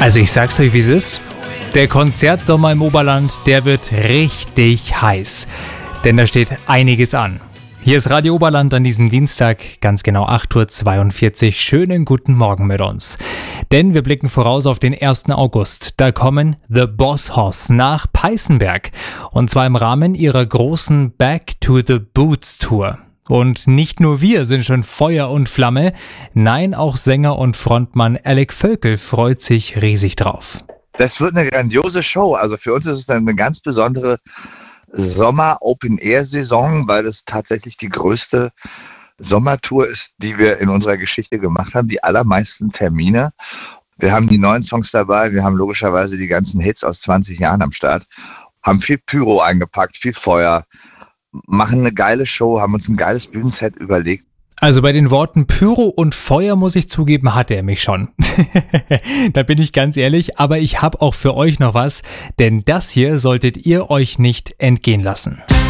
Also ich sag's euch, wie es ist. Der Konzertsommer im Oberland, der wird richtig heiß. Denn da steht einiges an. Hier ist Radio Oberland an diesem Dienstag, ganz genau 8.42 Uhr. Schönen guten Morgen mit uns. Denn wir blicken voraus auf den 1. August. Da kommen The Boss Hoss nach Peißenberg. Und zwar im Rahmen ihrer großen Back to the Boots Tour. Und nicht nur wir sind schon Feuer und Flamme. Nein, auch Sänger und Frontmann Alec Völkel freut sich riesig drauf. Das wird eine grandiose Show. Also für uns ist es eine ganz besondere Sommer-Open-Air-Saison, weil es tatsächlich die größte Sommertour ist, die wir in unserer Geschichte gemacht haben. Die allermeisten Termine. Wir haben die neuen Songs dabei. Wir haben logischerweise die ganzen Hits aus 20 Jahren am Start. Haben viel Pyro eingepackt, viel Feuer. Machen eine geile Show, haben uns ein geiles Bühnenset überlegt. Also bei den Worten Pyro und Feuer, muss ich zugeben, hatte er mich schon. Da bin ich ganz ehrlich, aber ich habe auch für euch noch was, denn das hier solltet ihr euch nicht entgehen lassen.